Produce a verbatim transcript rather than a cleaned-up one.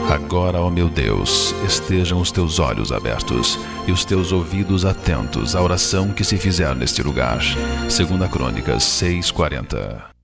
Agora, ó meu Deus, estejam os teus olhos abertos e os teus ouvidos atentos à oração que se fizer neste lugar. Segunda Crônicas seis, quarenta.